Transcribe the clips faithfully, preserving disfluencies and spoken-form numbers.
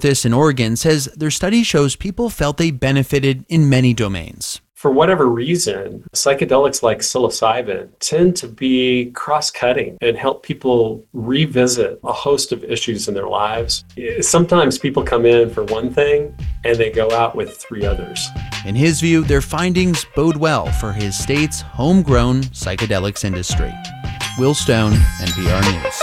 Northus in Oregon says their study shows people felt they benefited in many domains. For whatever reason, psychedelics like psilocybin tend to be cross-cutting and help people revisit a host of issues in their lives. Sometimes people come in for one thing and they go out with three others. In his view, their findings bode well for his state's homegrown psychedelics industry. Will Stone, N P R News.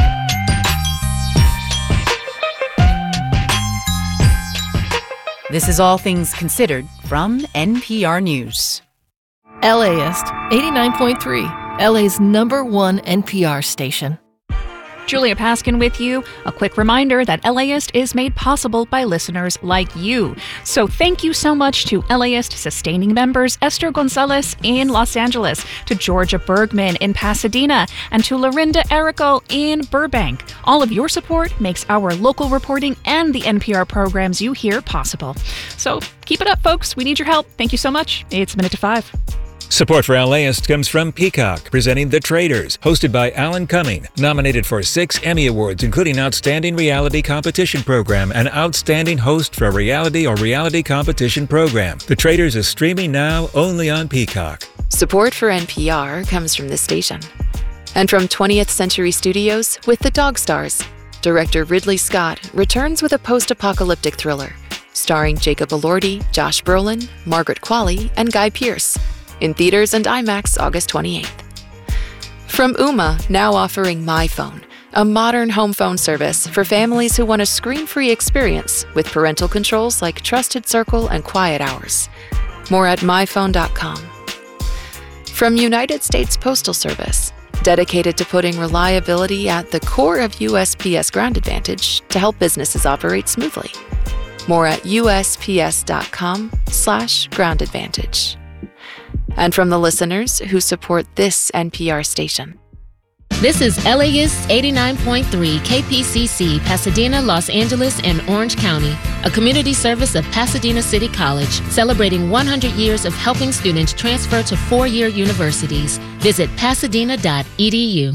This is All Things Considered from N P R News. LAist eighty-nine point three, L A's number one N P R station. Julia Paskin with you. A quick reminder that LAist is made possible by listeners like you. So thank you so much to LAist sustaining members Esther Gonzalez in Los Angeles, to Georgia Bergman in Pasadena, and to Lorinda Erico in Burbank. All of your support makes our local reporting and the N P R programs you hear possible. So keep it up, folks. We need your help. Thank you so much. It's a minute to five. Support for LAist comes from Peacock, presenting The Traitors, hosted by Alan Cumming, nominated for six Emmy Awards, including Outstanding Reality Competition Program and Outstanding Host for a Reality or Reality Competition Program. The Traitors is streaming now only on Peacock. Support for N P R comes from this station. And from twentieth Century Studios with The Dog Stars. Director Ridley Scott returns with a post-apocalyptic thriller, starring Jacob Elordi, Josh Brolin, Margaret Qualley, and Guy Pearce. In theaters and IMAX August twenty-eighth. From Ooma, now offering MyPhone, a modern home phone service for families who want a screen-free experience with parental controls like Trusted Circle and Quiet Hours. More at my phone dot com. From United States Postal Service, dedicated to putting reliability at the core of U S P S Ground Advantage to help businesses operate smoothly. More at U S P S dot com slash ground advantage. And from the listeners who support this N P R station. This is LAist eighty-nine point three K P C C, Pasadena, Los Angeles, and Orange County, a community service of Pasadena City College, celebrating one hundred years of helping students transfer to four-year universities. Visit pasadena dot e d u.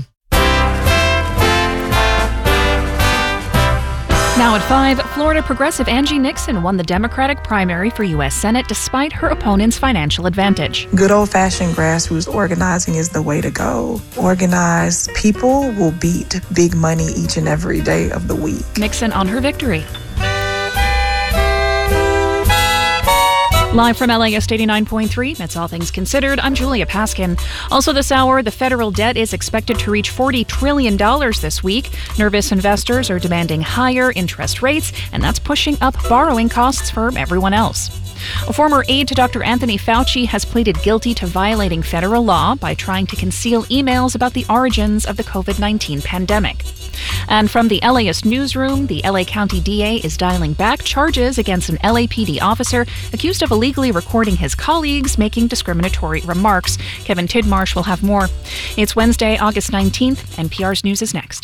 Now at five, Florida progressive Angie Nixon won the Democratic primary for U S Senate despite her opponent's financial advantage. Good old-fashioned grassroots organizing is the way to go. Organized people will beat big money each and every day of the week. Nixon on her victory. Live from LAist eighty-nine point three, that's All Things Considered. I'm Julia Paskin. Also this hour, the federal debt is expected to reach forty trillion dollars this week. Nervous investors are demanding higher interest rates, and that's pushing up borrowing costs for everyone else. A former aide to Doctor Anthony Fauci has pleaded guilty to violating federal law by trying to conceal emails about the origins of the covid nineteen pandemic. And from the LAist newsroom, the L A County D A is dialing back charges against an L A P D officer accused of illegally recording his colleagues making discriminatory remarks. Kevin Tidmarsh will have more. It's Wednesday, August nineteenth. N P R's News is next.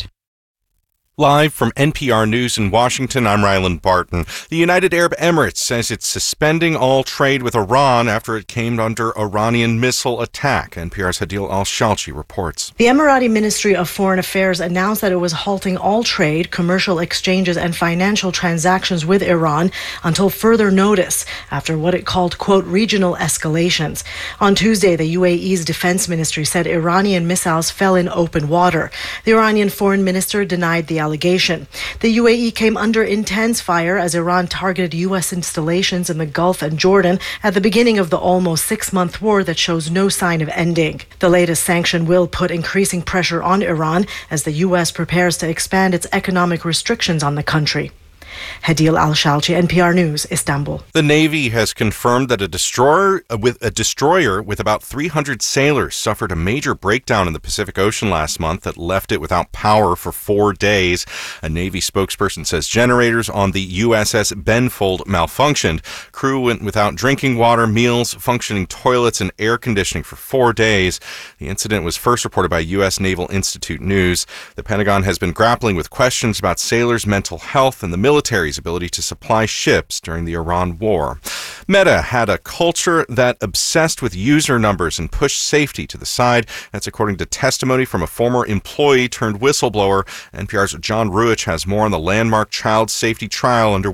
Live from N P R News in Washington, I'm Ryland Barton. The United Arab Emirates says it's suspending all trade with Iran after it came under Iranian missile attack. N P R's Hadil Al-Shalchi reports. The Emirati Ministry of Foreign Affairs announced that it was halting all trade, commercial exchanges, and financial transactions with Iran until further notice after what it called, quote, regional escalations. On Tuesday, the U A E's defense ministry said Iranian missiles fell in open water. The Iranian foreign minister denied the allegation. The U A E came under intense fire as Iran targeted U S installations in the Gulf and Jordan at the beginning of the almost six-month war that shows no sign of ending. The latest sanction will put increasing pressure on Iran as the U S prepares to expand its economic restrictions on the country. Hadil Al-Shalchi, N P R News, Istanbul. The Navy has confirmed that a destroyer with a destroyer with about three hundred sailors suffered a major breakdown in the Pacific Ocean last month that left it without power for four days. A Navy spokesperson says generators on the U S S Benfold malfunctioned. Crew went without drinking water, meals, functioning toilets, and air conditioning for four days. The incident was first reported by U S Naval Institute News. The Pentagon has been grappling with questions about sailors' mental health and the military military's ability to supply ships during the Iran war. Meta had a culture that obsessed with user numbers and pushed safety to the side. That's according to testimony from a former employee turned whistleblower. N P R's John Ruich has more on the landmark child safety trial under